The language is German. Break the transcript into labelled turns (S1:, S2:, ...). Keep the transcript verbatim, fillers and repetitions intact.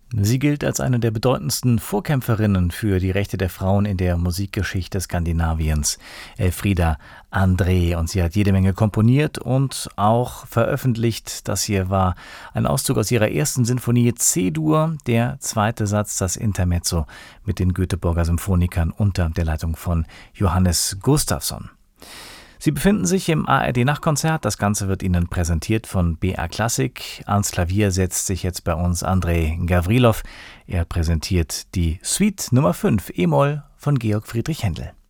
S1: Sie gilt als eine der bedeutendsten Vorkämpferinnen für die Rechte der Frauen in der Musikgeschichte Skandinaviens, Elfriede André. Und sie hat jede Menge komponiert und auch veröffentlicht. Das hier war ein Auszug aus ihrer ersten Sinfonie C-Dur, der zweite Satz, das Intermezzo mit den Göteborger Symphonikern unter der Leitung von Johannes Gustafsson. Sie befinden sich im A R D-Nachtkonzert. Das Ganze wird Ihnen präsentiert von B R Klassik. Ans Klavier setzt sich jetzt bei uns Andrei Gavrilov. Er präsentiert die Suite Nummer fünf E-Moll von Georg Friedrich Händel.